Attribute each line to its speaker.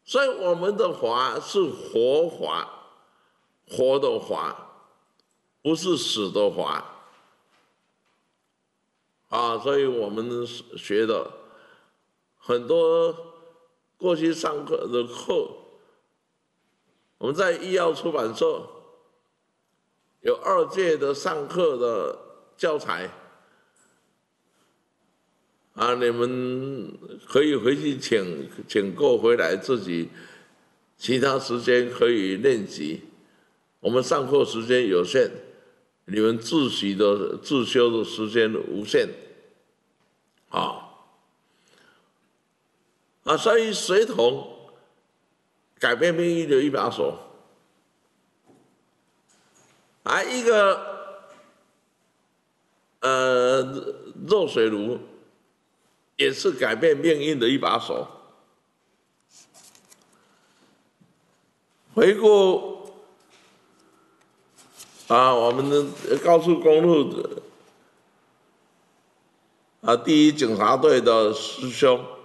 Speaker 1: 所以我们的法是活法，活的法，不是死的法啊。所以我们学的很多过去上课的课，我们在医药出版社有2届的上课的教材啊，你们可以回去请购回来自己，其他时间可以练习。我们上课时间有限，你们自习的自修的时间无限啊。所以水桶改变命运的一把手，一个热水炉也是改变命运的一把手。回顾我们的高速公路第1警察队的师兄